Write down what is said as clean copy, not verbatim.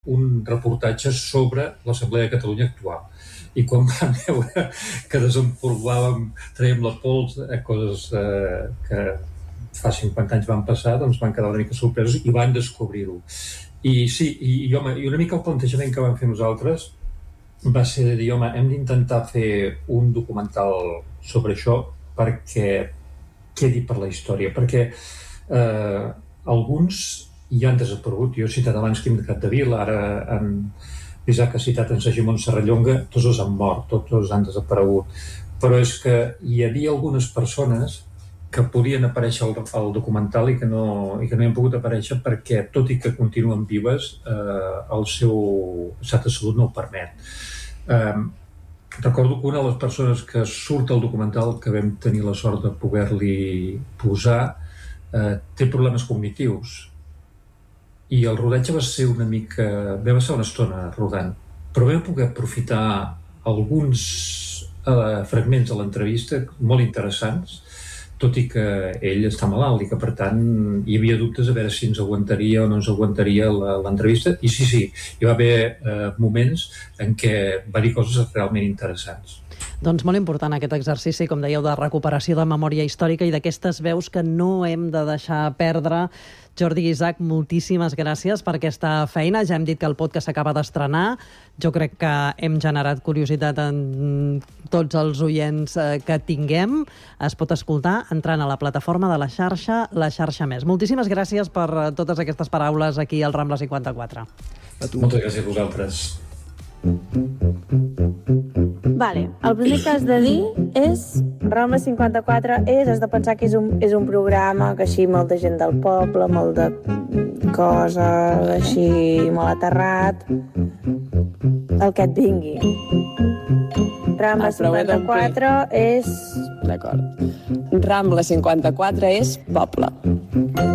un reportatge sobre l'Assemblea de Catalunya actual. I quan vam veure que desenvolupàvem, traiem la pols a coses que fa 50 anys van passar, doncs van quedar una mica sorpresos i van descobrir-ho. I sí, i una mica el plantejament que vam fer nosaltres va ser de dir, home, hem d'intentar fer un documental sobre això perquè quedi per la història, perquè alguns ja han desaparegut. Jo he citat abans Quim de Capdevila, ara l'Isaac ha citat en Segimon Serrallonga, tots dos han mort, tots dos han desaparegut. Però és que hi havia algunes persones que podien aparèixer al documental i que no hi han pogut aparèixer perquè, tot i que continuen vives, el seu estat de salut no ho permet. Recordo que una de les persones que surt al documental, que vam tenir la sort de poder-li posar, té problemes cognitius. I el rodatge va ser una estona rodant, però vam poder aprofitar alguns fragments de l'entrevista molt interessants, tot i que ell està malalt i que, per tant, hi havia dubtes a veure si ens aguantaria o no ens aguantaria l'entrevista. I sí, hi va haver moments en què va dir coses realment interessants. Doncs molt important aquest exercici, com dèieu, de recuperació de memòria històrica i d'aquestes veus que no hem de deixar perdre. Jordi i Isaac, moltíssimes gràcies per aquesta feina. Ja hem dit que el podcast s'acaba d'estrenar. Jo crec que hem generat curiositat en tots els oients que tinguem. Es pot escoltar entrant a la plataforma de la xarxa Més. Moltíssimes gràcies per totes aquestes paraules aquí al Rambla 54. Moltes gràcies a vosaltres. Vale, el primer que has de dir és Rambla 54 has de pensar que és un programa que així molta gent del poble, molt de coses així molt aterrat, el que et vingui. Rambla 54 és... D'acord. Rambla 54 és poble.